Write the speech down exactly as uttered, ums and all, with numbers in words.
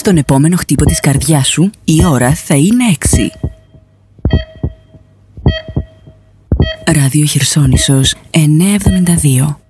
στον επόμενο χτύπο της καρδιάς σου η ώρα θα είναι έξι. Ράδιο Χερσόνησος εννιακόσια εβδομήντα δύο.